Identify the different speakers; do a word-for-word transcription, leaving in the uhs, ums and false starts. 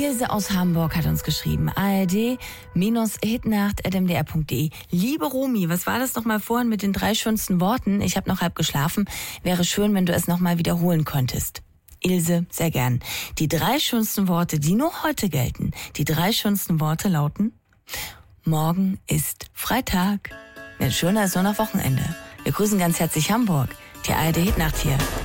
Speaker 1: Ilse aus Hamburg hat uns geschrieben, a r d Hitnacht at m d r punkt d e. Liebe Romy, was war das nochmal vorhin mit den drei schönsten Worten? Ich habe noch halb geschlafen. Wäre schön, wenn du es nochmal wiederholen könntest. Ilse, sehr gern. Die drei schönsten Worte, die nur heute gelten. Die drei schönsten Worte lauten: Morgen ist Freitag. Schöner ist nur noch Wochenende. Wir grüßen ganz herzlich Hamburg. Die a r d Hitnacht hier.